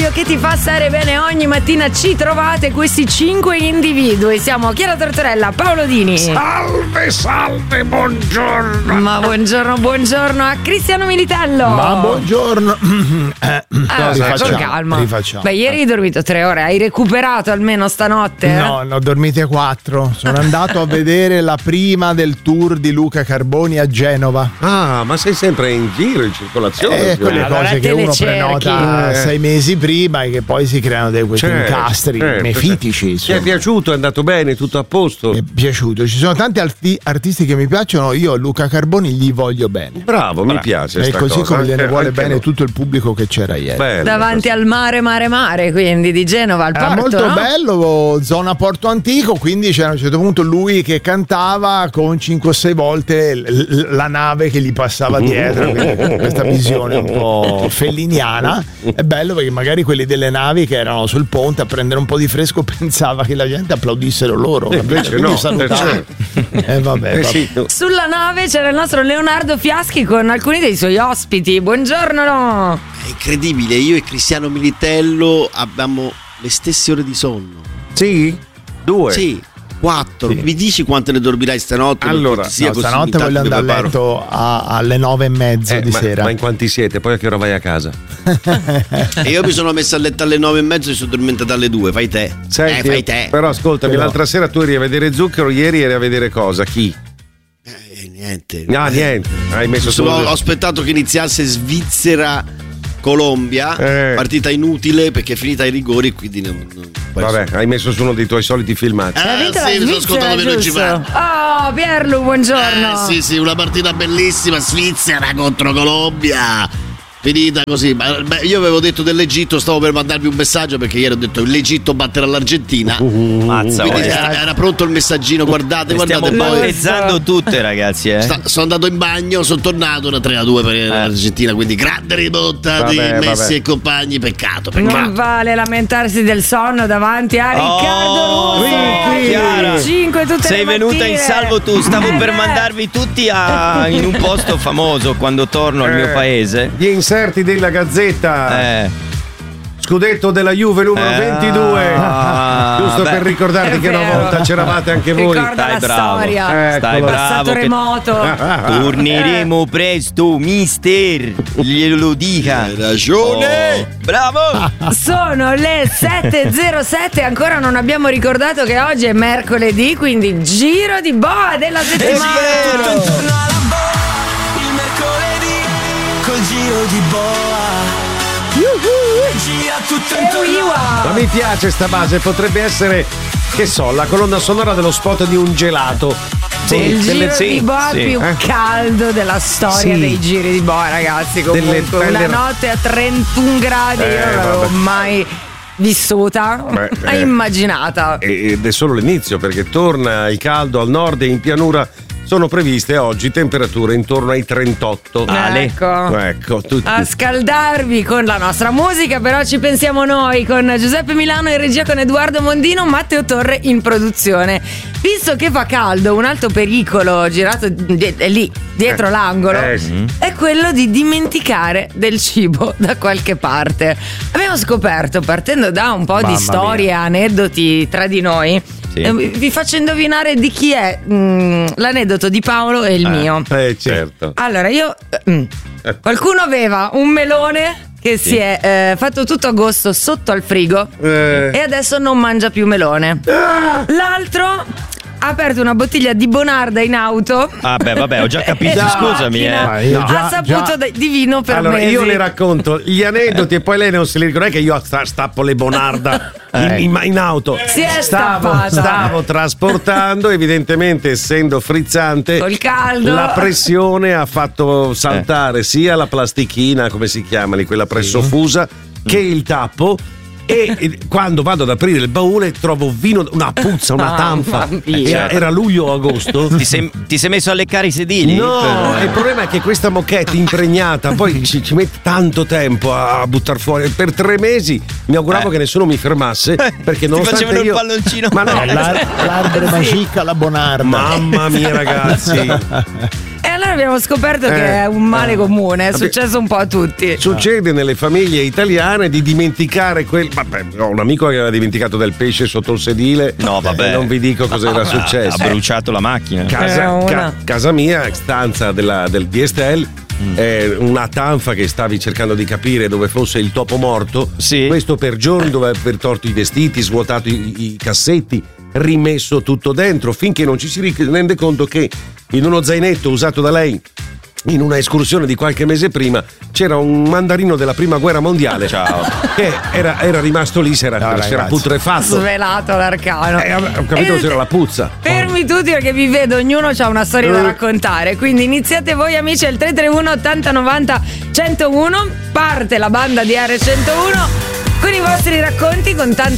radio che ti fa stare bene ogni mattina. Ci trovate questi 5 individui. Siamo Chiara Tortorella, Paolo Dini. Salve, buongiorno. Ma buongiorno a Cristiano Militello. Ma buongiorno. Con calma. Rifacciamo. Beh, ieri hai dormito 3 ore, hai recuperato almeno stanotte? No, ne ho dormite 4. Sono andato a vedere la prima del tour di Luca Carboni a Genova. Ah, ma sei sempre in giro, in circolazione? Quelle cose che uno prenota 6 mesi prima e che poi si creano questi incastri nefitici. Ti è piaciuto? È andato bene? Tutto a posto? Mi è piaciuto. Ci sono tanti artisti che mi piacciono. Io a Luca Carboni gli voglio bene. Bravo. Mi piace. E così cosa. come gliene vuole bene tutto il pubblico che c'era ieri. Bello, davanti al mare, quindi di Genova al porto. Molto no? bello, zona Porto Antico. Quindi c'era a un certo punto lui che cantava con 5 o 6 volte la nave che gli passava dietro. Questa visione un po' felliniana. È bello perché magari quelli delle navi che erano sul ponte a prendere un po' di fresco pensava che la gente applaudissero loro. Invece no. Vabbè. Sì. Sulla nave c'era il nostro Leonardo Fiaschi con alcuni dei suoi ospiti. Buongiorno. È incredibile, io e Cristiano Militello abbiamo le stesse ore di sonno. Sì? 2? Sì, 4. Sì. Mi dici quante ne dormirai stanotte? Allora, stanotte voglio andare a letto alle 9:30 di sera. Ma in quanti siete? Poi a che ora vai a casa? E io mi sono messo a letto alle 9:30 e sono addormentato alle 2. Fai te. Senti, fai te. Però ascoltami, l'altra sera tu eri a vedere Zucchero, ieri eri a vedere cosa? Chi? Niente. No, niente. Hai messo solo. Ho aspettato che iniziasse Svizzera Colombia, partita inutile perché è finita ai rigori, quindi Vabbè, hai messo su uno dei tuoi soliti filmati. Sì, mi sono ascoltato Velocipede. Oh, Pierlu, buongiorno. Sì, una partita bellissima, Svizzera contro Colombia. Finita così. Io avevo detto dell'Egitto, stavo per mandarvi un messaggio perché ieri ho detto l'Egitto batterà l'Argentina. Mazza, quindi era pronto il messaggino, guardate. Stiamo pallezzando tutte, ragazzi. Sono andato in bagno, sono tornato, una 3-2 per l'Argentina, quindi grande rimonta di Messi e compagni, peccato. Non vale lamentarsi del sonno davanti a Riccardo Russo. Chiara, 5 tutte sei le venuta mattine. in salvo tu. Stavo per mandarvi tutti in un posto famoso quando torno al mio paese. Gli inserti della Gazzetta. Scudetto della Juve numero 22. Giusto per ricordarti che una volta c'eravate anche voi. Ricorda la storia. Stai passato bravo. remoto. Torneremo presto, mister. Glielo dica. Hai ragione. Bravo. Sono le 7:07. Ancora non abbiamo ricordato che oggi è mercoledì, quindi giro di boa della settimana. Intorno alla boa, il mercoledì col giro di boa. Gira tutto intorno. Ma mi piace sta base, potrebbe essere, che so, la colonna sonora dello spot di un gelato. Il giro di boa più caldo della storia dei giri di boa, ragazzi. Comunque una notte a 31 gradi io non l'avevo mai vissuta, immaginata. Ed è solo l'inizio, perché torna il caldo al nord e in pianura. Sono previste oggi temperature intorno ai 38. Ecco, tutti. A scaldarvi con la nostra musica, però ci pensiamo noi, con Giuseppe Milano in regia, con Edoardo Mondino, Matteo Torre in produzione. Visto che fa caldo, un altro pericolo girato lì dietro l'angolo è quello di dimenticare del cibo da qualche parte. Abbiamo scoperto, partendo da un po' di storie e aneddoti tra di noi, vi faccio indovinare di chi è l'aneddoto di Paolo e il mio. Certo. Allora, qualcuno aveva un melone che si è fatto tutto agosto sotto al frigo e adesso non mangia più melone. L'altro ha aperto una bottiglia di Bonarda in auto. Vabbè, ho già capito, scusami. Ha saputo di vino per allora, mesi. io le racconto gli aneddoti e poi lei non se li ricorda, che io stappo le Bonarda in auto. Stavo trasportando, evidentemente essendo frizzante, col caldo, la pressione ha fatto saltare sia la plastichina, come si chiama lì, quella pressofusa, che il tappo. E quando vado ad aprire il baule trovo vino, una puzza, una tanfa. Era luglio o agosto. Ti sei messo a leccare i sedili? No, il problema è che questa moquette impregnata poi ci mette tanto tempo a buttar fuori. Per 3 mesi mi auguravo che nessuno mi fermasse, perché non facevano il palloncino. Ma no, l'arbre magica, la Bonarda. Mamma mia, ragazzi. E allora abbiamo scoperto che è un male comune, è successo un po' a tutti. Succede nelle famiglie italiane di dimenticare Vabbè, ho un amico che aveva dimenticato del pesce sotto il sedile. No, vabbè. Non vi dico cosa era successo. Ha bruciato la macchina. Casa mia, stanza del DSTL. Una tanfa che stavi cercando di capire dove fosse il topo morto. Sì. Questo per giorni doveva aver tolto i vestiti, svuotato i cassetti, rimesso tutto dentro, finché non ci si rende conto che in uno zainetto usato da lei in una escursione di qualche mese prima c'era un mandarino della prima guerra mondiale. Ciao. Che era rimasto lì, si era putrefatto. Svelato l'arcano. Ho capito, c'era la puzza. Fermi tutti perché vi vedo, ognuno ha una storia da raccontare. Quindi iniziate voi amici al 331 80 90 101. Parte la banda di R101 con i vostri racconti, con tanta